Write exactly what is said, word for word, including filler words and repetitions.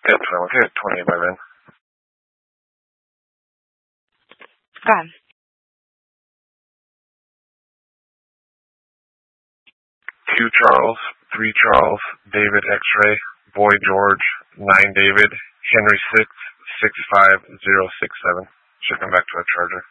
Yeah, okay, twenty-eight by Ren. Go ahead. Two Charles, three Charles, David X-ray, Boy George, nine David, Henry six, six five zero six seven. Should come back to a charger.